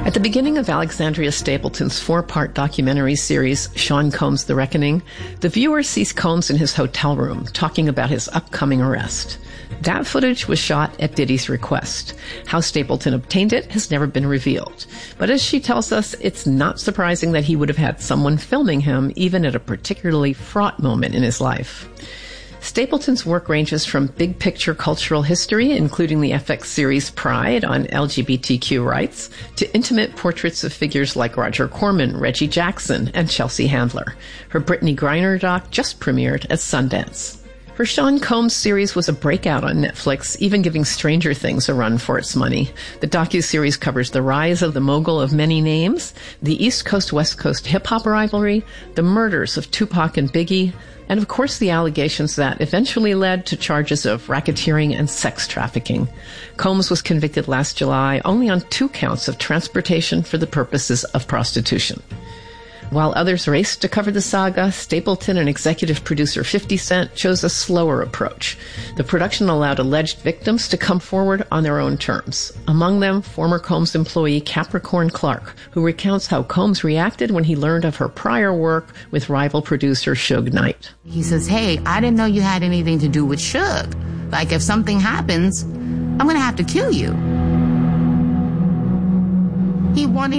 At the beginning of Alexandria Stapleton's 4-part documentary series, Sean Combs: The Reckoning, the viewer sees Combs in his hotel room talking about his upcoming arrest. That footage was shot at Diddy's request. How Stapleton obtained it has never been revealed. But as she tells us, it's not surprising that he would have had someone filming him, even at a particularly fraught moment in his life. Stapleton's work ranges from big-picture cultural history, including the FX series Pride on LGBTQ rights, to intimate portraits of figures like Roger Corman, Reggie Jackson, and Chelsea Handler. Her Brittany Griner doc just premiered at Sundance. Her Sean Combs series was a breakout on Netflix, even giving Stranger Things a run for its money. The docuseries covers the rise of the mogul of many names, the East Coast-West Coast hip-hop rivalry, the murders of Tupac and Biggie, and of course the allegations that eventually led to charges of racketeering and sex trafficking. Combs was convicted last July only on 2 counts of transportation for the purposes of prostitution. While others raced to cover the saga, Stapleton and executive producer 50 Cent chose a slower approach. The production allowed alleged victims to come forward on their own terms. Among them, former Combs employee Capricorn Clark, who recounts how Combs reacted when he learned of her prior work with rival producer Suge Knight. He says, hey, I didn't know you had anything to do with Suge. Like, if something happens, I'm going to have to kill you. He wanted